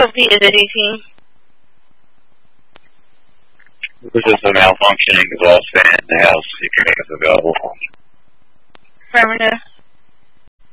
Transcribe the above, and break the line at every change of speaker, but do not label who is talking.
Copy, is it 18?
This is a malfunctioning exhaust fan in the house. You can make us available.
Affirmative.